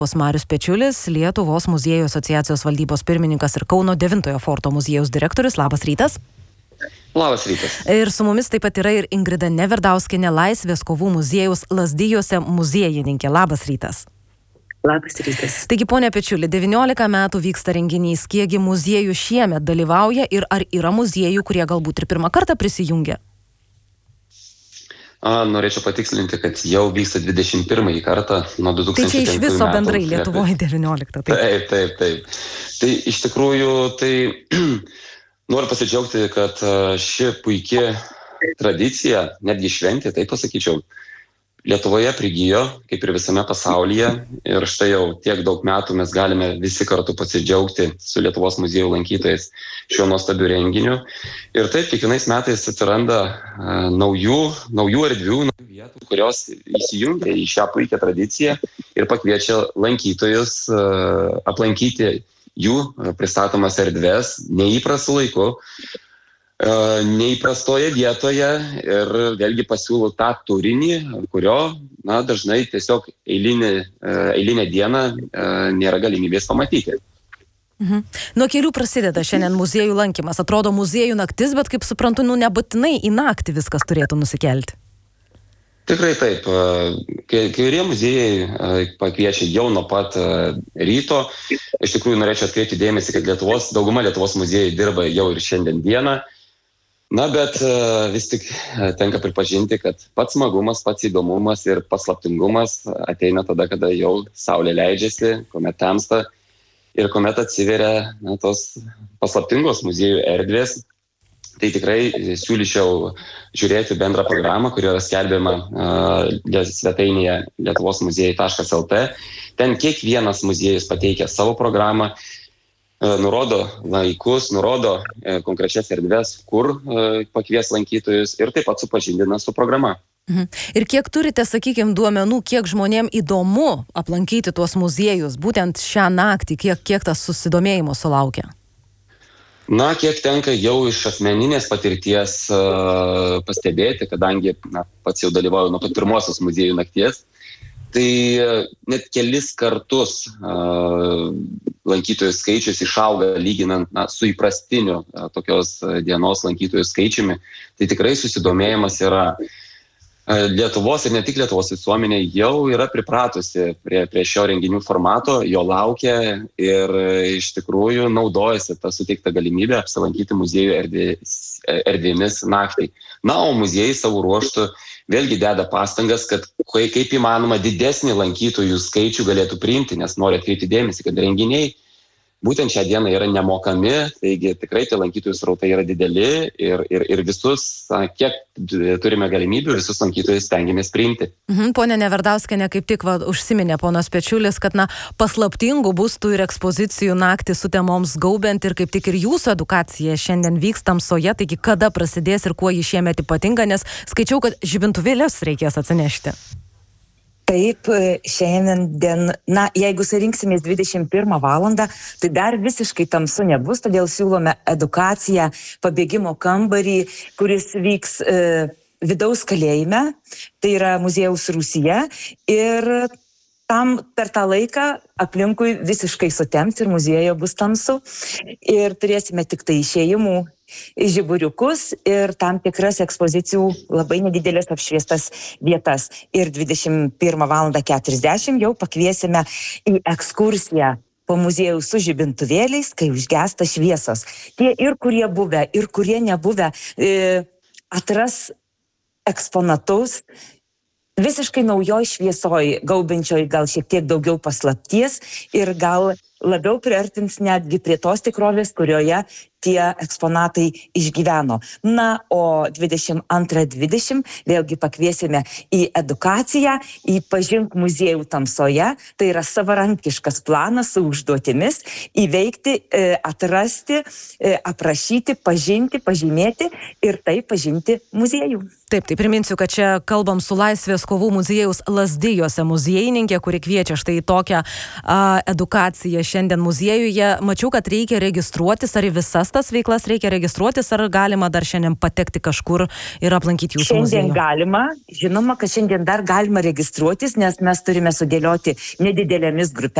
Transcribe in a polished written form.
Marius Pečiulis, Lietuvos muziejų asociacijos valdybos pirmininkas ir Kauno 9 forto muziejaus direktorius. Labas rytas. Labas rytas. Ir su mumis taip pat yra ir Ingrida Neverdauskienė, Laisvės kovų muziejaus Lazdijuose muziejininkė. Labas rytas. Labas rytas. Taigi, ponia Pečiuli, 19 metų vyksta renginys. Kiekgi muziejų šiemet dalyvauja ir ar yra muziejų, kurie galbūt ir pirmą kartą prisijungia? Norėčiau patikslinti, kad jau vyksta 21 kartą nuo 2005 metų. Tai čia iš viso bendrai Lietuvoje 19. Taip. Tai iš tikrųjų, noriu pasidžiaugti, kad ši puikia tradicija, netgi šventė, taip pasakyčiau, Lietuvoje prigijo, kaip ir visame pasaulyje. Ir štai jau tiek daug metų mes galime visi kartu pasidžiaugti su Lietuvos muziejų lankytojais šiuo nuostabiu renginiu. Ir taip, kiekvienais metais atsiranda naujų erdvių, naujų vietų, kurios įsijungia į šią puikią tradiciją ir pakviečia lankytojus aplankyti jų pristatomas erdves neįprastų laiku, neįprastoje vietoje ir vėlgi pasiūlo tą turinį, kurio dažnai tiesiog eilinę dieną nėra galimybės pamatyti. Nuo kelių prasideda šiandien muziejų lankymas. Atrodo muziejų naktis, bet kaip suprantu, nebūtinai į naktį viskas turėtų nusikelti. Tikrai taip. Kai kurie muziejai pakviečia jau nuo pat ryto. Iš tikrųjų norėčiau atkreipti dėmesį, kad dauguma Lietuvos muziejai dirba jau ir šiandien dieną. Bet vis tik tenka pripažinti, kad pats smagumas, pats įdomumas ir paslaptingumas ateina tada, kada jau saulė leidžiasi, kuomet temsta ir kuomet atsiveria tos paslaptingos muziejų erdvės. Tai tikrai siūlyčiau žiūrėti bendrą programą, kuri yra skelbiama svetainėje lietuvosmuziejai.lt. Ten kiekvienas muziejus pateikia savo programą, nurodo laikus, nurodo konkrečias erdves, kur pakvies lankytojus ir taip pat supažindina su programa. Ir kiek turite, sakykime, duomenų, kiek žmonėm įdomu aplankyti tuos muziejus, būtent šią naktį, kiek tas susidomėjimo sulaukia? Kiek tenka jau iš asmeninės patirties pastebėti, kadangi pats jau dalyvauju nuo pat pirmosios muziejų nakties, tai net kelis kartus lankytojų skaičius išauga lyginant su įprastiniu tokios dienos lankytojų skaičiumi. Tai tikrai susidomėjimas yra. Lietuvos ir ne tik Lietuvos visuomenė jau yra pripratusi prie šio renginių formato, jo laukia ir iš tikrųjų naudojasi tą suteiktą galimybę apsilankyti muziejų erdvėmis naktį. O muziejai savo ruožtu vėlgi deda pastangas, kad kaip įmanoma didesnį lankytojų skaičių galėtų priimti, nes nori atkreipti dėmesį, kad renginiai būtent šią dieną yra nemokami, taigi tikrai tie lankytojų srautai yra dideli ir visus, kiek turime galimybių, visus lankytojus stengiamės priimti. Pone Neverdauskienė, kaip tik užsiminė ponas Pečiulis, kad paslaptingų būstų ir ekspozicijų naktį sutemoms gaubiant ir kaip tik ir jūsų edukacija šiandien vyks tamsoje, taigi kada prasidės ir kuo ji šiemet ypatinga, nes skaičiau, kad žibintuvėlius reikės atsinešti. Taip, šiandien, jeigu surinksimės 21 valandą, tai dar visiškai tamsu nebus, todėl siūlome edukaciją, pabėgimo kambarį, kuris vyks vidaus kalėjime, tai yra muziejaus rūsyje, ir tam per tą laiką aplinkui visiškai sutems ir muziejuje bus tamsu ir turėsime tik tai išėjimų žiburiukus ir tam tikras ekspozicijų labai nedidelės apšviestas vietas. Ir 21:40 jau pakviesime į ekskursiją po muziejų su žibintuvėliais, kai užgesta šviesos. Tie ir kurie buvę, ir kurie nebuvę atras eksponatus visiškai naujoj šviesoj, gaubinčioj gal šiek tiek daugiau paslapties ir gal labiau priartins netgi prie tos tikrovės, kurioje tie eksponatai išgyveno. O 22:20 vėlgi pakviesime į edukaciją, į Pažink muziejų tamsoje. Tai yra savarankiškas planas su užduotimis įveikti, atrasti, aprašyti, pažinti, pažymėti ir taip pažinti muziejų. Taip, tai priminsiu, kad čia kalbam su Laisvės kovų muziejaus Lazdijuose muziejininkė, kuri kviečia štai į tokią edukaciją šiandien muziejuje. Mačiau, kad reikia registruotis, ar į visas tas veiklas reikia registruotis, ar galima dar šiandien patekti kažkur ir aplankyti jūsų muziejų? Šiandien galima, žinoma, kad šiandien dar galima registruotis, nes mes turime sudėlioti nedidelėmis grupelėmis